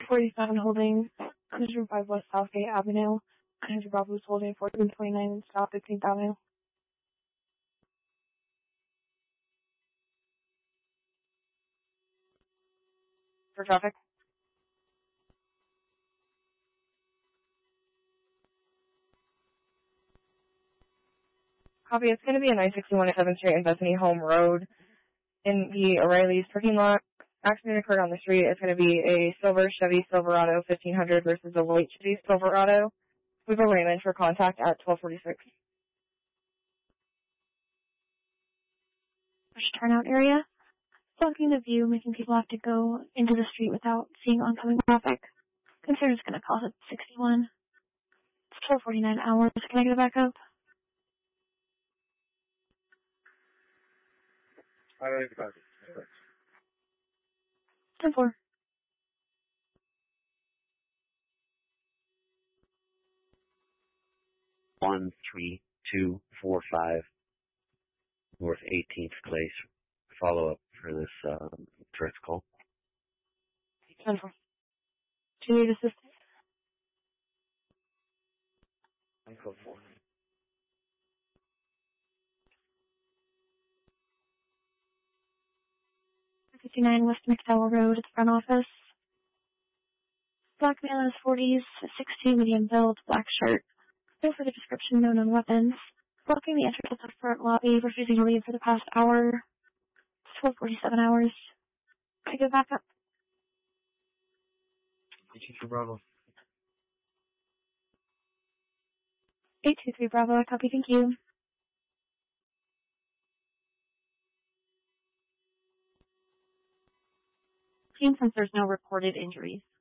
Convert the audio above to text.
247 holding 105 West Southgate Avenue. 100 Bravo is holding 1429 South 15th Avenue. For traffic. Copy, it's going to be a 961 at 7th Street and Bethany Home Road in the O'Reilly's parking lot. Accident occurred on the street. It's going to be a silver Chevy Silverado 1500 versus a white Chevy Silverado. We have a Raymond for contact at 1246. Turnout area. Blocking the view, making people have to go into the street without seeing oncoming traffic. Consider it's going to cause it 61. It's 12:49 hours. Can I get it back up? I don't think about it. 10-4. One, 3, 2, 4, 5, North 18th Place. Follow up for this direct call. 10-4. Do you need assistance? I'm code 4. 59 West McDowell Road at the front office. Black male in his 40s, 6'2", medium build, black shirt. No further description known on weapons. Blocking the entrance of the front lobby, refusing to leave for the past hour. It's 12:47 hours. Can I go back up? for Bravo. 823 Bravo, I copy, thank you. Team, since there's no reported injuries.